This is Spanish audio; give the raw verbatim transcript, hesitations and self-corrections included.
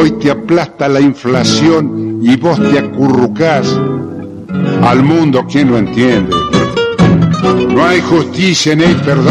Hoy te aplasta la inflación y vos te acurrucás. Al mundo, ¿quién lo entiende? No hay justicia ni hay perdón.